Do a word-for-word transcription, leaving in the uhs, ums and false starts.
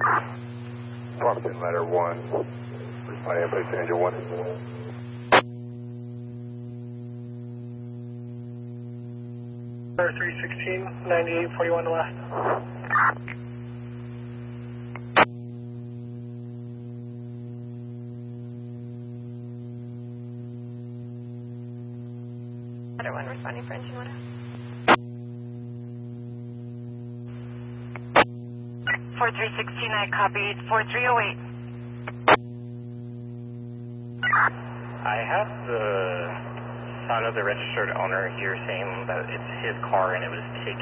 Proximate matter one. Responding to place angel one. three sixteen, ninety-eight forty-one to last. Matter one responding for engine one. four three sixteen, I copied four three oh eight. I have the son of the registered owner here saying that it's his car and it was taken.